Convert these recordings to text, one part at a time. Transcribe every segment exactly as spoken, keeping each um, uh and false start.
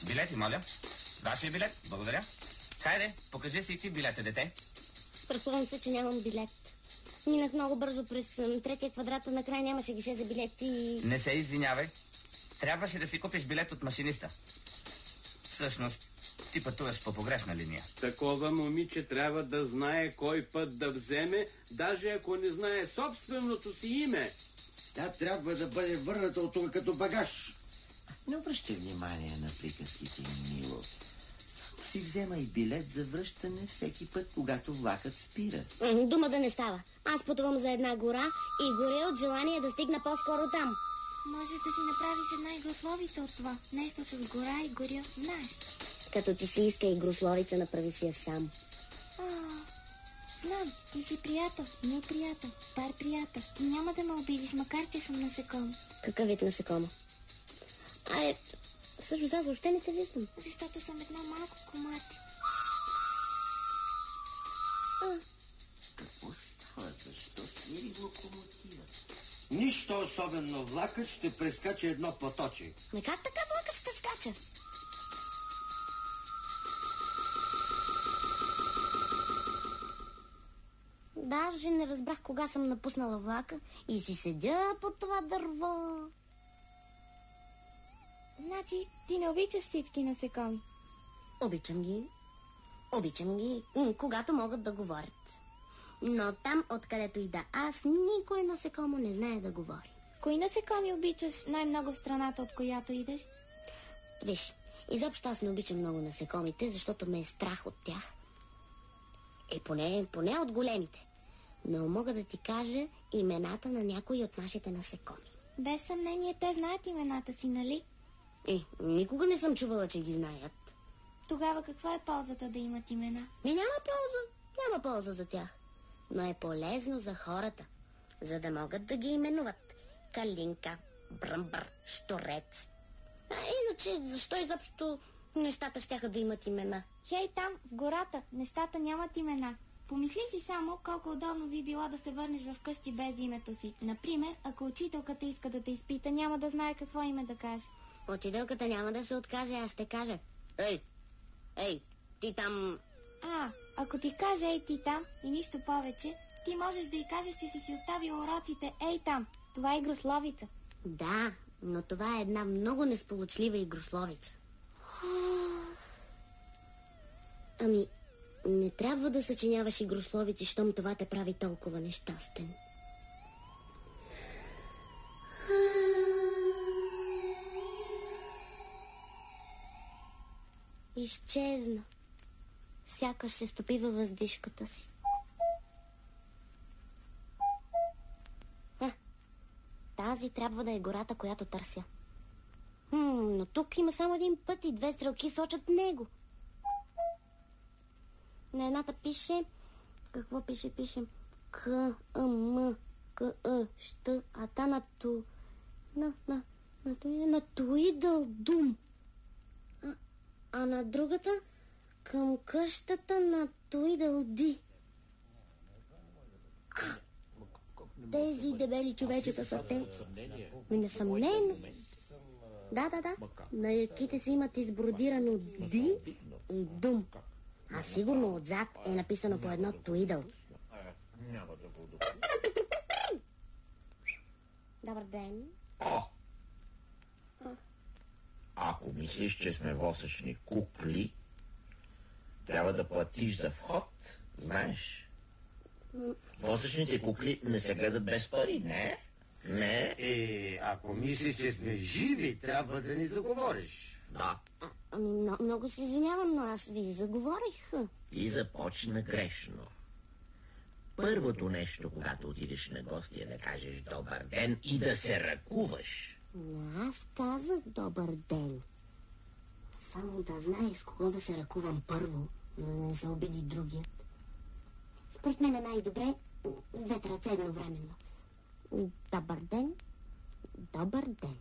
Билети, моля. Вашия билет, благодаря. Хайде, покажи си ти билета, дете. Страхувам се, че нямам билет. Минах много бързо през третия квадрат, накрая нямаше гише за билети. Не се извинявай. Трябваше да си купиш билет от машиниста. Всъщност, ти пътуваш по погрешна линия. Такова момиче трябва да знае кой път да вземе, даже ако не знае собственото си име. Тя трябва да бъде върната от тук като багаж. Не обръщай внимание на приказките им, мило. Само си вземай билет за връщане всеки път, когато влакът спира. Дума да не става. Аз пътувам за една гора и горе от желание да стигна по-скоро там. Можеш да си направиш една игрословица от това. Нещо с гора и горя, знаеш. Като ти си иска игрословица, направи си я сам. А, знам, ти си приятел, мил приятел, стар приятел. И няма да ме обидиш, макар че съм насекомо. Какъв вид насекомо? А е, всъщност аз въобще не те виждам. Защото съм едно малко комарче. А. Какво става? Защо свири локомотива? Нищо особено, влакът ще прескача едно поточе. Ме как така влакът ще скача? Даже не разбрах кога съм напуснала влака и си седя под това дърво. Значи, ти не обичаш всички насекоми? Обичам ги. Обичам ги, когато могат да говорят. Но там, откъдето и да аз, никой насекомо не знае да говори. Кои насекоми обичаш най-много в страната, от която идеш? Виж, изобщо аз не обичам много насекомите, защото ме е страх от тях. Е, поне, поне от големите. Но мога да ти кажа имената на някои от нашите насекоми. Без съмнение, те знаят имената си, нали? Е, никога не съм чувала, че ги знаят. Тогава каква е ползата да имат имена? Ми няма полза, няма полза за тях. Но е полезно за хората, за да могат да ги именуват. Калинка, Бръмбър, Щорец. А иначе, защо изобщо нещата щяха да имат имена? Хей, там, в гората, нещата нямат имена. Помисли си само колко удобно би било да се върнеш вкъщи без името си. Например, ако учителката иска да те изпита, няма да знае какво име да каже. Учителката няма да се откаже, аз ще кажа. Ей, ей, ти там... А, ако ти каже ей ти там и нищо повече, ти можеш да й кажеш, че си си оставил уроците ей там. Това е игрословица. Да, но това е една много несполучлива игрословица. Ами, не трябва да съчиняваш игрословици, щом това те прави толкова нещастен. Изчезна. Сякаш се стопи във въздишката си. А, тази трябва да е гората, която търся. Хм, но тук има само един път и две стрелки сочат него. На едната пише... Какво пише? Пише... К, А, М, К, А, Щ, а та на ту... На, на, на, на, на Туидъл Дум. А, а на другата... Към къщата на Туидъл Ди. Тези дебели човечета са те. Несъмнено. Да, да, да. На яките си имат избродирано Ди и Дум. А сигурно отзад е написано по едно Туидъл. Добър ден. О! Ако мислиш, че сме восъчни кукли, трябва да платиш за вход, знаеш. Восъчните кукли не се гледат без пари, не? Не? Е, ако мислиш, че сме живи, трябва да ни заговориш. Да. Ами, много, много се извинявам, но аз ви заговорих. И започна грешно. Първото нещо, когато отидеш на гости, е да кажеш добър ден и да се ръкуваш. Но аз казах добър ден. Само да знае с кого да се ръкувам първо, за да не се обиди другият. Според мен е най-добре с двете ръце едновременно. Добър ден, добър ден.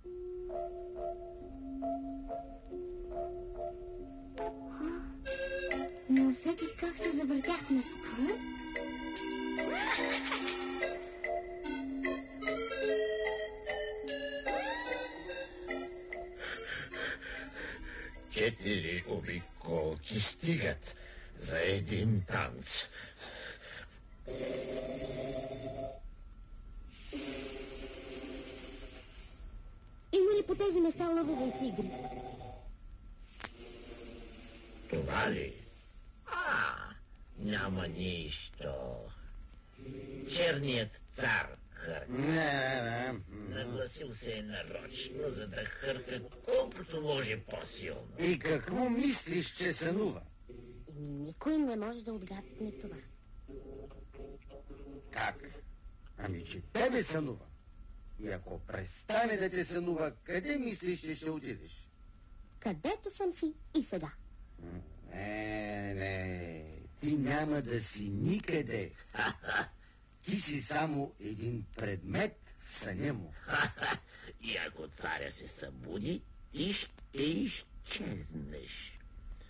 Но всеки как се завъртях на скръп. четири обиколки стигат за един танц. Има ли по тези места лъвове и тигри? Това ли? А, няма нищо. Черният цар хърка. Не, не. Нагласил се е нарочно, за да хърка колкото може по-силно. И какво мислиш, че сънува? Еми, никой не може да отгадне това. Как? Ами, че тебе сънува. И ако престане да те сънува, къде мислиш, че ще отидеш? Където съм си и сега. Не, не, ти няма да си никъде. Ти си само един предмет в съня му. И ако царя се събуди, ти ще изчезнеш.